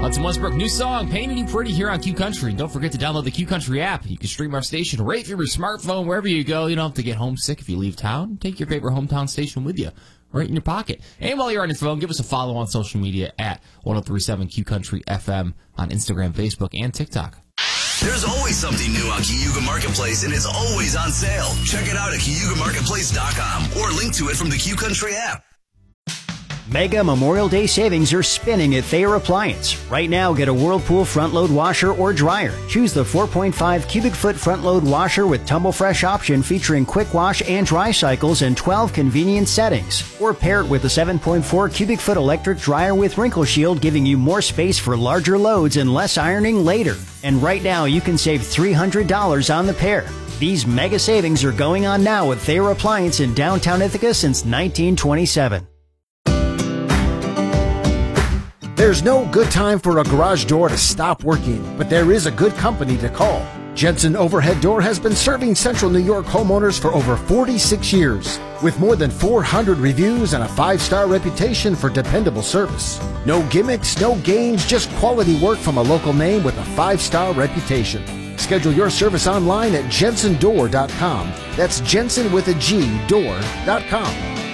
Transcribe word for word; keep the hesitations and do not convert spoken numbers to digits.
Hudson Westbrook, new song, Painting You Pretty here on Q Country. And don't forget to download the Q Country app. You can stream our station right from your smartphone wherever you go. You don't have to get homesick if you leave town. Take your favorite hometown station with you right in your pocket. And while you're on your phone, give us a follow on social media at ten thirty-seven Q Country F M on Instagram, Facebook, and TikTok. There's always something new on Cayuga Marketplace, and it's always on sale. Check it out at Cayuga Marketplace dot com or link to it from the Q Country app. Mega Memorial Day savings are spinning at Thayer Appliance. Right now, get a Whirlpool front-load washer or dryer. Choose the four point five cubic foot front-load washer with tumble fresh option featuring quick wash and dry cycles and twelve convenient settings. Or pair it with a seven point four cubic foot electric dryer with wrinkle shield, giving you more space for larger loads and less ironing later. And right now, you can save three hundred dollars on the pair. These mega savings are going on now at Thayer Appliance in downtown Ithaca since nineteen twenty-seven. There's no good time for a garage door to stop working, but there is a good company to call. Jensen Overhead Door has been serving Central New York homeowners for over forty-six years, with more than four hundred reviews and a five-star reputation for dependable service. No gimmicks, no games, just quality work from a local name with a five-star reputation. Schedule your service online at jensen door dot com. That's Jensen with a G, door dot com.